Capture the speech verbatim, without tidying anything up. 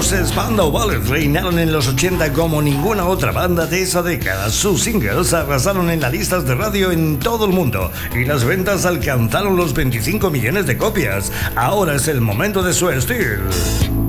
Los Spandau Ballet reinaron en los ochenta como ninguna otra banda de esa década. Sus singles arrasaron en las listas de radio en todo el mundo y las ventas alcanzaron los veinticinco millones de copias. Ahora es el momento de su estilo.